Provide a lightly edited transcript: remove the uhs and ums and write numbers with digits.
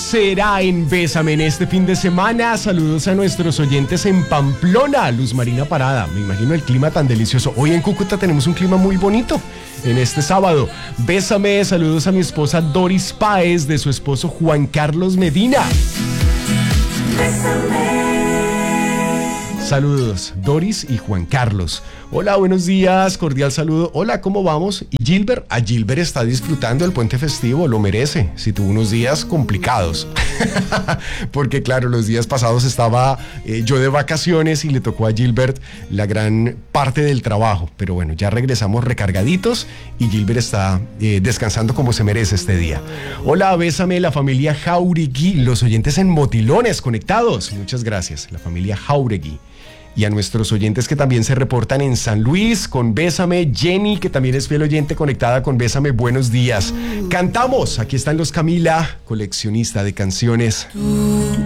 será en Bésame en este fin de semana. Saludos a nuestros oyentes en Pamplona, Luz Marina Parada. Me imagino el clima tan delicioso. Hoy en Cúcuta tenemos un clima muy bonito en este sábado. Bésame, saludos a mi esposa Doris Páez, de su esposo Juan Carlos Medina. Bésame. Saludos, Doris y Juan Carlos. Hola, buenos días, cordial saludo. Hola, ¿cómo vamos? Y Gilbert, Gilbert está disfrutando el puente festivo, lo merece. Si tuvo unos días complicados. Porque claro, los días pasados estaba yo de vacaciones y le tocó a Gilbert la gran parte del trabajo. Pero bueno, ya regresamos recargaditos y Gilbert está descansando como se merece este día. Hola, bésame, la familia Jauregui, los oyentes en Motilones conectados. Muchas gracias, la familia Jauregui. Y a nuestros oyentes que también se reportan en San Luis con Bésame, Jenny, que también es fiel oyente conectada con Bésame, buenos días. Cantamos, aquí están los Camila, coleccionista de canciones.